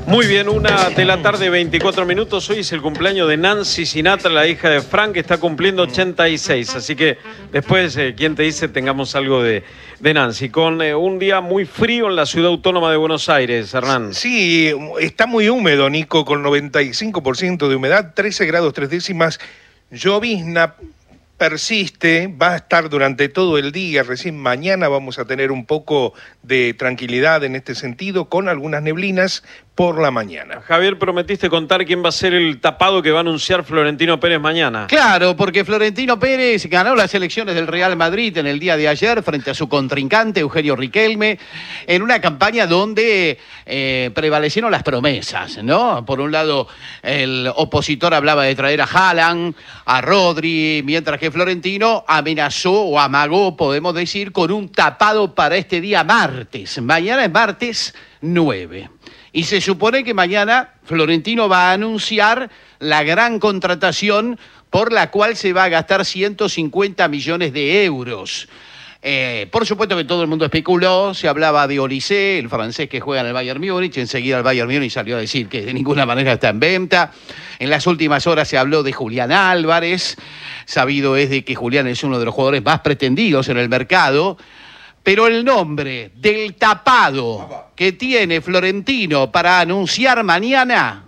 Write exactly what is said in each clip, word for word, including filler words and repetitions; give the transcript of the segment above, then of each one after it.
Muy bien, una de la tarde, veinticuatro minutos. Hoy es el cumpleaños de Nancy Sinatra, la hija de Frank, que está cumpliendo ochenta y seis. Así que después, eh, ¿quién te dice? Tengamos algo de, de Nancy. Con eh, un día muy frío en la ciudad autónoma de Buenos Aires, Hernán. Sí, está muy húmedo, Nico, con noventa y cinco por ciento de humedad, trece grados tres décimas. Llovizna persiste, va a estar durante todo el día. Recién mañana vamos a tener un poco de tranquilidad en este sentido, con algunas neblinas por la mañana. Javier, prometiste contar quién va a ser el tapado que va a anunciar Florentino Pérez mañana. Claro, porque Florentino Pérez ganó las elecciones del Real Madrid en el día de ayer frente a su contrincante Eugenio Riquelme, en una campaña donde eh, prevalecieron las promesas, ¿no? Por un lado, el opositor hablaba de traer a Haaland, a Rodri, mientras que Florentino amenazó o amagó, podemos decir, con un tapado para este día martes. Mañana es martes nueve. Y se supone que mañana Florentino va a anunciar la gran contratación por la cual se va a gastar ciento cincuenta millones de euros. Eh, por supuesto que todo el mundo especuló, se hablaba de Olise, el francés que juega en el Bayern Múnich, enseguida el Bayern Múnich salió a decir que de ninguna manera está en venta. En las últimas horas se habló de Julián Álvarez, sabido es de que Julián es uno de los jugadores más pretendidos en el mercado. Pero el nombre del tapado que tiene Florentino para anunciar mañana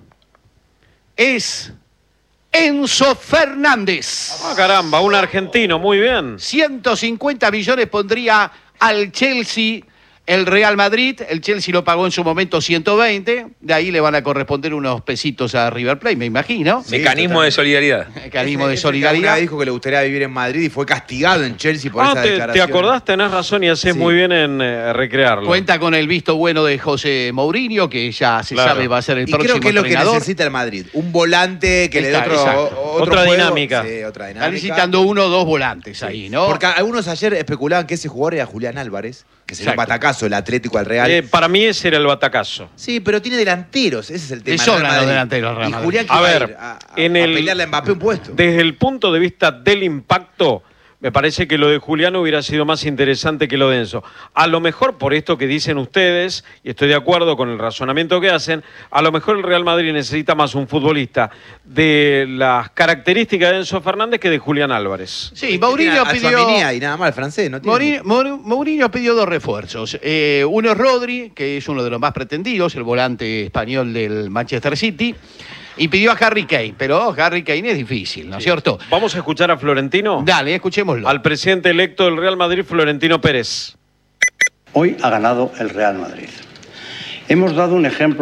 es Enzo Fernández. Ah, caramba, un argentino, muy bien. ciento cincuenta millones pondría al Chelsea el Real Madrid. El Chelsea lo pagó en su momento ciento veinte. De ahí le van a corresponder unos pesitos a River Plate, me imagino. Sí, mecanismo totalmente. de solidaridad. Mecanismo ese, de ese solidaridad. dijo que le gustaría vivir en Madrid y fue castigado en Chelsea por ah, esa te, declaración. ¿Te acordás? Tenés razón y haces sí. muy bien en eh, recrearlo. Cuenta con el visto bueno de José Mourinho, que ya se claro. sabe va a ser el y próximo creo que es lo entrenador. que necesita el Madrid. Un volante que Está, le dé otro, otro otra, juego. dinámica. Sí, otra dinámica. Está necesitando uno o dos volantes sí. ahí, ¿no? Porque algunos ayer especulaban que ese jugador era Julián Álvarez, que sería un batacazo, el Atlético al Real. Eh, para mí ese era el batacazo. Sí, pero tiene delanteros, ese es el tema. Le sobran los delanteros, Real Y Madrid. Julián que a va ver, a, ir a, a, en a el, pelearle a Mbappé un puesto. Desde el punto de vista del impacto, me parece que lo de Julián hubiera sido más interesante que lo de Enzo. A lo mejor, por esto que dicen ustedes, y estoy de acuerdo con el razonamiento que hacen, a lo mejor el Real Madrid necesita más un futbolista de las características de Enzo Fernández que de Julián Álvarez. Sí, Mourinho pidió... Y nada más, el francés, ¿no? Tiene... Mourinho, Mourinho pidió dos refuerzos. Eh, uno es Rodri, que es uno de los más pretendidos, el volante español del Manchester City. Y pidió a Harry Kane, pero Harry Kane es difícil, ¿no es sí. cierto? ¿Vamos a escuchar a Florentino? Dale, escuchémoslo. Al presidente electo del Real Madrid, Florentino Pérez. Hoy ha ganado el Real Madrid. Hemos dado un ejemplo